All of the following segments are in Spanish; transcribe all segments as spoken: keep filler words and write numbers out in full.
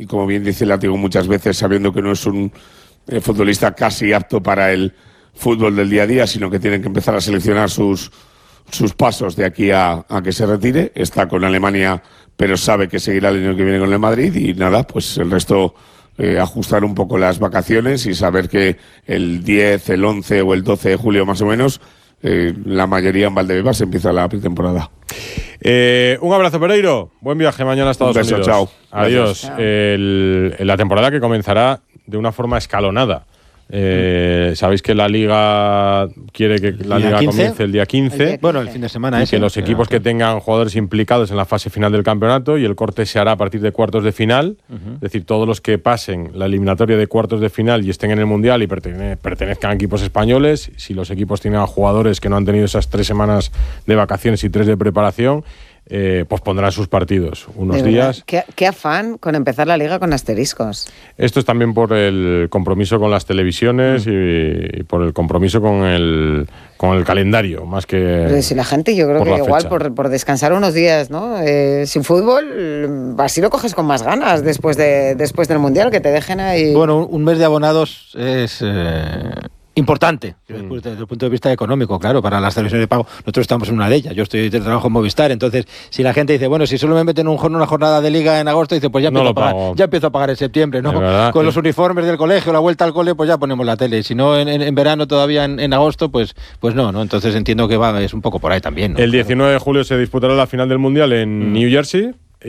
y como bien dice Látigo muchas veces, sabiendo que no es un eh, futbolista casi apto para el fútbol del día a día, sino que tienen que empezar a seleccionar sus, sus pasos de aquí a, a que se retire. Está con Alemania, pero sabe que seguirá el año que viene con el Madrid y nada, pues el resto eh, ajustar un poco las vacaciones y saber que el diez, el once o el doce de julio más o menos, eh, la mayoría en Valdebebas empieza la pretemporada. Eh, un abrazo, Pereiro. Buen viaje mañana a Estados un beso, Unidos. Chao. Adiós. Chao. El, la temporada que comenzará de una forma escalonada. Eh, mm. Sabéis que la Liga quiere que la Liga quince? Comience el día quince. El día bueno, el fin de semana y ese. que los equipos que tengan jugadores implicados en la fase final del campeonato, y el corte se hará a partir de cuartos de final. Uh-huh. Es decir, todos los que pasen la eliminatoria de cuartos de final y estén en el Mundial y pertene- pertenezcan a equipos españoles, si los equipos tienen a jugadores que no han tenido esas tres semanas de vacaciones y tres de preparación, Eh, pues pondrán sus partidos unos días. ¿Qué, qué afán con empezar la Liga con asteriscos. Esto es también por el compromiso con las televisiones mm. y, y por el compromiso con el con el calendario, más que. Pero si la gente, yo creo que igual por, por descansar unos días, ¿no? Eh, sin fútbol, así lo coges con más ganas después de después del Mundial, que te dejen ahí. Bueno, un mes de abonados es. Eh... importante, mm. desde el punto de vista económico, claro, para las televisiones de pago. Nosotros estamos en una de ellas. Yo estoy de trabajo en Movistar, entonces si la gente dice, bueno, si solo me meten un, una jornada de liga en agosto, dice, pues ya empiezo, no a, pagar, ya empiezo a pagar en septiembre, ¿no? Con sí. los uniformes del colegio, la vuelta al cole, pues ya ponemos la tele. Si no, en, en, en verano todavía en, en agosto, pues pues no, ¿no? Entonces entiendo que va, es un poco por ahí también, ¿no? El diecinueve de julio se disputará la final del Mundial en mm. New Jersey.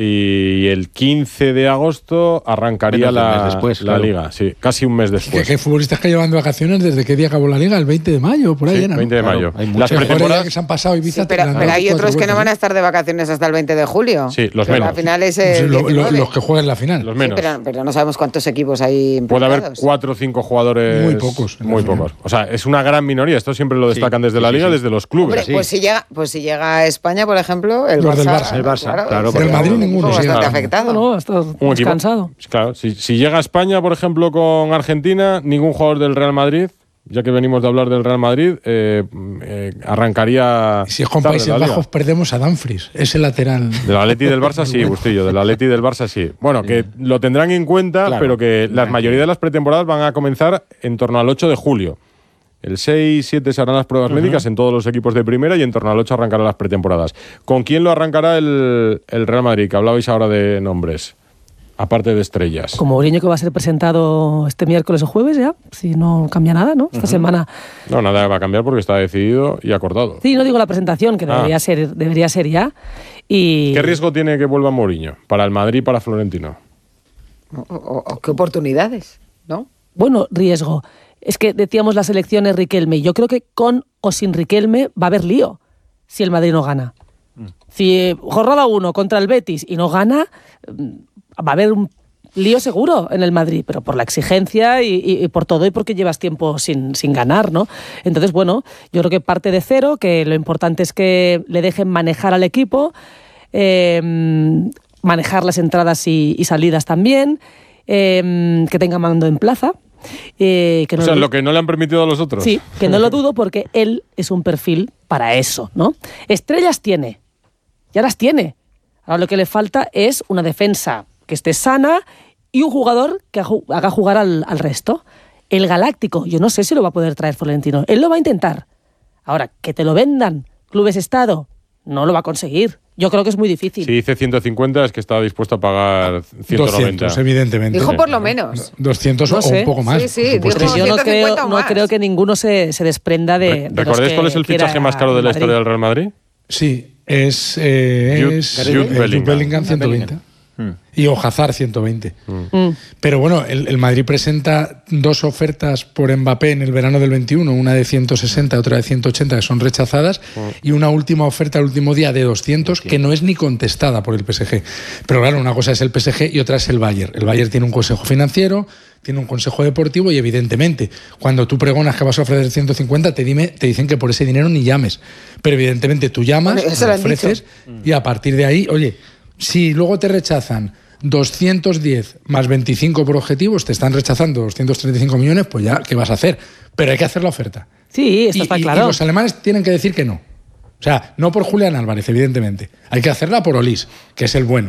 Y el quince de agosto arrancaría la, después, la claro. Liga, sí, casi un mes después. ¿Qué, qué futbolistas que llevan de vacaciones desde qué día acabó la Liga? El veinte de mayo, por ahí, sí, ¿no? veinte de claro, mayo. Hay las pretemporadas que se han pasado Ibiza. Sí, pero, pero hay otros que no van a estar de vacaciones hasta el veinte de julio. Sí, los pero menos. La final es el lo, lo, los que juegan la final. Los menos. Sí, pero, pero no sabemos cuántos equipos hay implicados. Puede haber cuatro o cinco jugadores. Muy pocos. Muy pocos. O sea, es una gran minoría. Esto siempre lo destacan sí, desde sí, la Liga, sí, sí. desde los clubes. Hombre, pues, si llega, pues si llega a España, por ejemplo, el los Barça. Del Barça. El Barça, claro. claro Del Madrid ninguno. Bastante claro. afectado. No, está descansado. Equipo, claro, si, si llega a España, por ejemplo, con Argentina, ningún jugador del Real Madrid, ya que venimos de hablar del Real Madrid, eh, eh, arrancaría. Si es con Países Bajos, perdemos a Dumfries, ese lateral. Del Atleti del Barça, sí, Bustillo. Del Atleti del Barça, sí. Bueno, que lo tendrán en cuenta, claro, pero que la mayoría de las pretemporadas van a comenzar en torno al ocho de julio. El seis siete se harán las pruebas uh-huh. médicas en todos los equipos de primera y en torno al ocho arrancarán las pretemporadas. ¿Con quién lo arrancará el, el Real Madrid? Que hablabais ahora de nombres, aparte de estrellas. Como Mourinho, que va a ser presentado este miércoles o jueves ya, si no cambia nada, ¿no? Esta uh-huh. semana. No, nada va a cambiar porque está decidido y acordado. Sí, no digo la presentación, que debería, ah. ser, debería ser ya. Y... ¿Qué riesgo tiene que vuelva Mourinho para el Madrid y para Florentino? O, o, o qué oportunidades, ¿no? Bueno, riesgo. Es que decíamos las elecciones Riquelme. Yo creo que con o sin Riquelme va a haber lío si el Madrid no gana. Mm. Si eh, jornada uno contra el Betis y no gana, va a haber un lío seguro en el Madrid, pero por la exigencia y, y, y por todo y porque llevas tiempo sin, sin ganar, ¿no? Entonces, bueno, yo creo que parte de cero, que lo importante es que le dejen manejar al equipo, eh, manejar las entradas y, y salidas también, eh, que tenga mando en plaza. Eh, que no o sea, lo, lo que no le han permitido a los otros. Sí, que no lo dudo porque él es un perfil para eso, ¿no? Estrellas tiene, ya las tiene. Ahora lo que le falta es una defensa que esté sana y un jugador que haga jugar al, al resto. El Galáctico, yo no sé si lo va a poder traer Florentino. Él lo va a intentar. Ahora, que te lo vendan Clubes Estado, no lo va a conseguir. Yo creo que es muy difícil. Si dice ciento cincuenta es que está dispuesto a pagar ciento noventa. doscientos, evidentemente. Dijo por lo menos. doscientos no o sé. Un poco más. Sí, sí. Pues yo no creo, no creo que ninguno se, se desprenda de, de ¿Recordáis cuál es el fichaje más caro de la Madrid. Historia del Real Madrid? Sí, es, eh, Jude, es Jude el, Bellingham. Jude Bellingham ciento veinte. Hmm. Y Ojazar ciento veinte. Hmm. Pero bueno, el, el Madrid presenta dos ofertas por Mbappé en el verano del veintiuno, una de ciento sesenta, otra de ciento ochenta, que son rechazadas, hmm. y una última oferta el último día de doscientos, que no es ni contestada por el P S G. Pero claro, una cosa es el P S G y otra es el Bayern. El Bayern tiene un consejo financiero, tiene un consejo deportivo y evidentemente cuando tú pregonas que vas a ofrecer ciento cincuenta te, dime, te dicen que por ese dinero ni llames. Pero evidentemente tú llamas, bueno, ofreces y a partir de ahí, oye, si luego te rechazan doscientos diez más veinticinco por objetivos, te están rechazando doscientos treinta y cinco millones, pues ya, ¿qué vas a hacer? Pero hay que hacer la oferta. Sí, esto y, está y, claro. Y los alemanes tienen que decir que no. O sea, no por Julián Álvarez, evidentemente. Hay que hacerla por Olís, que es el bueno,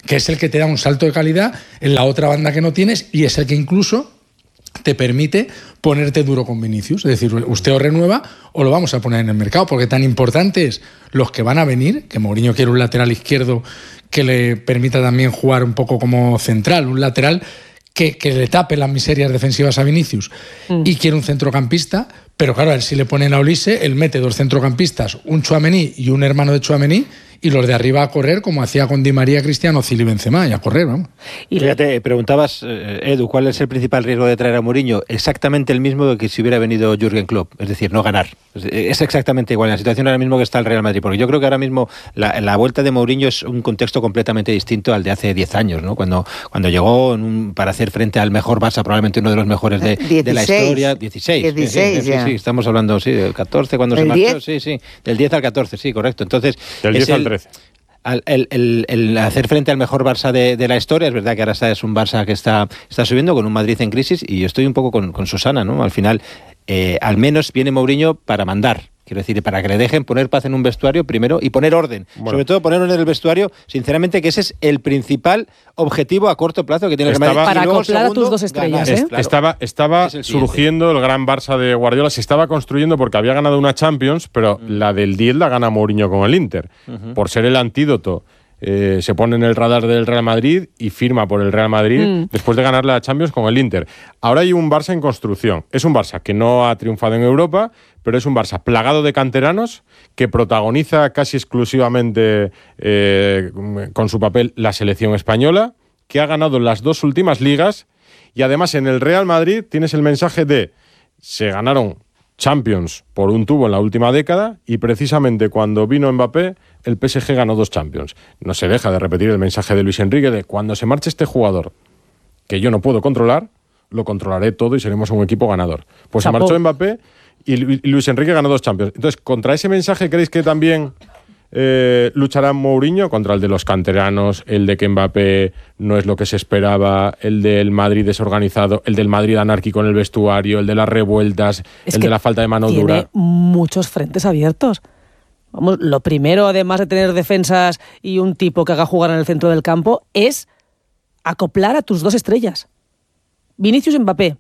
que es el que te da un salto de calidad en la otra banda que no tienes y es el que incluso te permite ponerte duro con Vinicius. Es decir, usted o renueva o lo vamos a poner en el mercado, porque tan importante es los que van a venir, que Mourinho quiere un lateral izquierdo que le permita también jugar un poco como central, un lateral que, que le tape las miserias defensivas a Vinicius, mm. y quiere un centrocampista, pero claro, a él si le ponen a Olise, él mete dos centrocampistas, un Tchouaméni y un hermano de Tchouaméni, y los de arriba a correr como hacía con Di María, Cristiano, Zil y Benzema, y a correr, vamos. Y fíjate, preguntabas, eh, Edu, ¿cuál es el principal riesgo de traer a Mourinho? Exactamente el mismo que si hubiera venido Jürgen Klopp, es decir, no ganar. Es exactamente igual, la situación ahora mismo que está el Real Madrid, porque yo creo que ahora mismo la, la vuelta de Mourinho es un contexto completamente distinto al de hace diez años, ¿no? Cuando, cuando llegó en un, para hacer frente al mejor Barça, probablemente uno de los mejores de, de la historia. dieciséis. dieciséis, sí, sí, sí, estamos hablando, sí, del catorce, cuando ¿El se marchó. diez? Sí, sí, del diez al catorce, sí, correcto. Entonces, del diez al trece. El, el, el, el hacer frente al mejor Barça de, de la historia. Es verdad que ahora está, es un Barça que está, está subiendo con un Madrid en crisis, y yo estoy un poco con, con Susana, ¿no? Al final, eh, al menos viene Mourinho para mandar. Quiero decir, para que le dejen poner paz en un vestuario primero y poner orden. Bueno. Sobre todo poner orden en el vestuario, sinceramente, que ese es el principal objetivo a corto plazo que tiene el Real Madrid. Para acoplar a tus dos estrellas, ¿eh? Claro. Estaba, estaba es el surgiendo el gran Barça de Guardiola, se estaba construyendo porque había ganado una Champions, pero mm. la del diez la gana Mourinho con el Inter. Uh-huh. Por ser el antídoto. Eh, se pone en el radar del Real Madrid y firma por el Real Madrid mm. después de ganar la Champions con el Inter. Ahora hay un Barça en construcción. Es un Barça que no ha triunfado en Europa, pero es un Barça plagado de canteranos que protagoniza casi exclusivamente eh, con su papel la selección española, que ha ganado las dos últimas ligas, y además en el Real Madrid tienes el mensaje de se ganaron Champions por un tubo en la última década, y precisamente cuando vino Mbappé el P S G ganó dos Champions. No se deja de repetir el mensaje de Luis Enrique de cuando se marche este jugador que yo no puedo controlar, lo controlaré todo y seremos un equipo ganador. Pues Chapo. Se marchó Mbappé y Luis Enrique ganó dos Champions. Entonces, ¿contra ese mensaje creéis que también eh, luchará Mourinho? Contra el de los canteranos, el de que Mbappé no es lo que se esperaba, el del Madrid desorganizado, el del Madrid anárquico en el vestuario, el de las revueltas, es el de la falta de mano tiene dura. Muchos frentes abiertos. Vamos, lo primero, además de tener defensas y un tipo que haga jugar en el centro del campo, es acoplar a tus dos estrellas. Vinicius y Mbappé.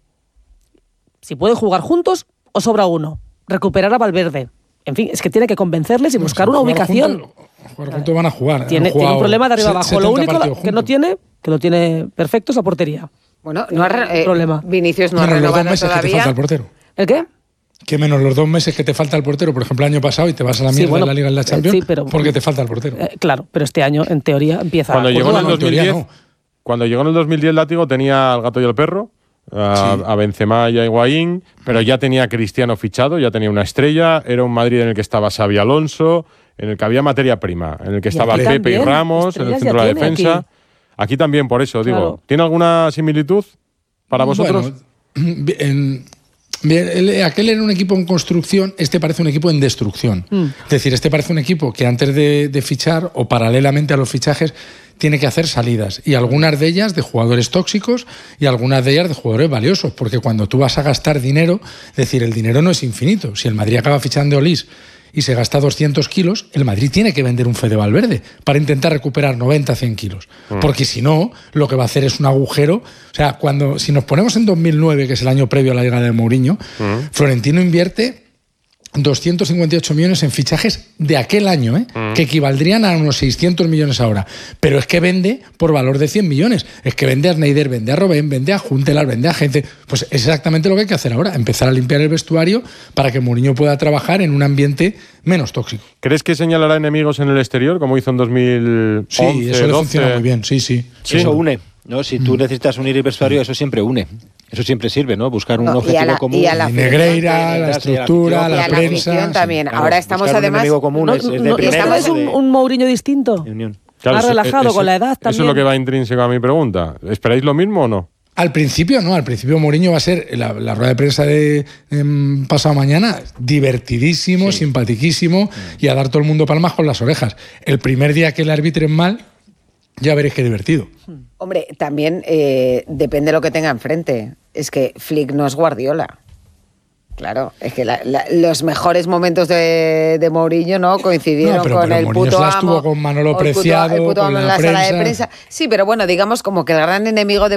Si pueden jugar juntos o sobra uno. Recuperar a Valverde. En fin, es que tiene que convencerles y no, buscar si una ubicación. Juntos, jugar juntos van a jugar. Tiene, tiene un problema de arriba abajo. Lo único que juntos. no tiene, que lo tiene perfecto, es la portería. Bueno, no ha, eh, problema. Vinicius no ha renovado todavía. Los dos meses que te falta el portero. ¿El qué? Que menos los dos meses que te falta el portero, por ejemplo, el año pasado, y te vas a la mierda sí, bueno, en la Liga en la Champions, sí, pero, porque te falta el portero. Eh, claro, pero este año, en teoría, empieza... Cuando, llegó en, el no, dos mil diez, no. cuando llegó en el dos mil diez Látigo tenía al gato y al perro, a, sí. a Benzema y a Higuaín, pero ya tenía a Cristiano fichado, ya tenía una estrella, era un Madrid en el que estaba Xabi Alonso, en el que había materia prima, en el que estaba Pepe también, y Ramos, en el centro de la defensa. Aquí. aquí también, por eso, claro. digo, ¿tiene alguna similitud para vosotros? Bueno, en... Bien, aquel era un equipo en construcción, este parece un equipo en destrucción. Mm. Es decir, este parece un equipo que antes de, de fichar o paralelamente a los fichajes tiene que hacer salidas, y algunas de ellas de jugadores tóxicos y algunas de ellas de jugadores valiosos, porque cuando tú vas a gastar dinero, es decir, el dinero no es infinito. Si el Madrid acaba fichando a Olise y se gasta doscientos kilos, el Madrid tiene que vender un Fede Valverde para intentar recuperar noventa, cien kilos. Mm. Porque si no, lo que va a hacer es un agujero. O sea, cuando si nos ponemos en dos mil nueve, que es el año previo a la llegada de Mourinho, mm. Florentino invierte doscientos cincuenta y ocho millones en fichajes de aquel año, ¿eh? Mm. que equivaldrían a unos seiscientos millones ahora. Pero es que vende por valor de cien millones. Es que vende a Sneijder, vende a Robben, vende a Juntelar, vende a gente. Pues es exactamente lo que hay que hacer ahora, empezar a limpiar el vestuario para que Mourinho pueda trabajar en un ambiente menos tóxico. ¿Crees que señalará enemigos en el exterior, como hizo en dos mil once, sí, eso le funciona muy bien, sí, sí. sí. Eso une, ¿no? Si tú mm. necesitas unir el vestuario, eso siempre une. Eso siempre sirve, ¿no? Buscar un no, objetivo y la, común. Y a la y Negreira, la estructura, la, la prensa. Sí, también. Claro, ahora estamos además. Un común no, es, es de no, primera, estamos un, un Mourinho distinto. Claro, más relajado eso, con la edad también. Eso es lo que va intrínseco a mi pregunta. ¿Esperáis lo mismo o no? Al principio no, al principio Mourinho va a ser la, la rueda de prensa de eh, pasado mañana divertidísimo, sí. simpatiquísimo mm. y a dar todo el mundo palmas con las orejas. El primer día que le arbitren mal, ya veréis qué divertido. Hombre, también eh, depende de lo que tenga enfrente. Es que Flick no es Guardiola. Claro, es que la, la, los mejores momentos de, de Mourinho, ¿no? Coincidieron no, pero, con pero el Mourinho puto amo. Estuvo con Manolo Preciado, el puto, el puto con amo la, en la prensa. sala de prensa. Sí, pero bueno, digamos como que el gran enemigo de